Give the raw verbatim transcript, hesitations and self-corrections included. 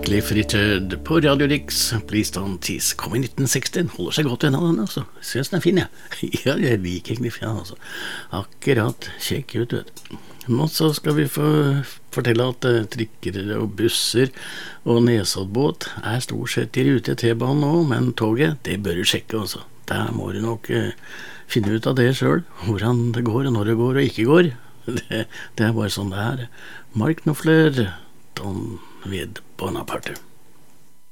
Cliff Richard på Radio Rix, Please Don't Tease, kom i nitten seksti, holder seg godt unna den, altså. Synes den er fin, ja. Ja, jeg liker Cliff, ja, altså. Akkurat, kjekk ut, vet du. Nå så skal vi få fortelle at uh, trikker og busser og nesoddbåt er stort sett i rute T-banen nå, men toget, det bør du sjekke, altså. Der må du nok uh, finne ut av det selv, hvordan det går, og når det går og ikke går. Det, det er bare sånn det er. Mark Knopfler, Don with Bonaparte.